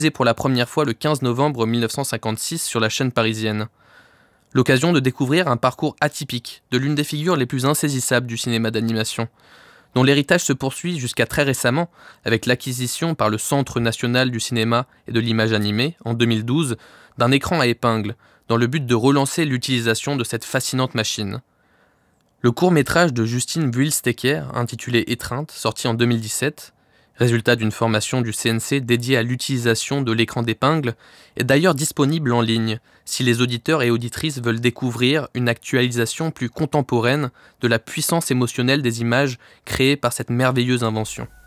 pour la première fois le 15 novembre 1956 sur la chaîne parisienne. L'occasion de découvrir un parcours atypique de l'une des figures les plus insaisissables du cinéma d'animation, dont l'héritage se poursuit jusqu'à très récemment avec l'acquisition par le Centre national du cinéma et de l'image animée, en 2012, d'un écran à épingles, dans le but de relancer l'utilisation de cette fascinante machine. Le court-métrage de Justine Buil-Stecker, intitulé Étreinte, sorti en 2017, résultat d'une formation du CNC dédiée à l'utilisation de l'écran d'épingle, est d'ailleurs disponible en ligne, si les auditeurs et auditrices veulent découvrir une actualisation plus contemporaine de la puissance émotionnelle des images créées par cette merveilleuse invention.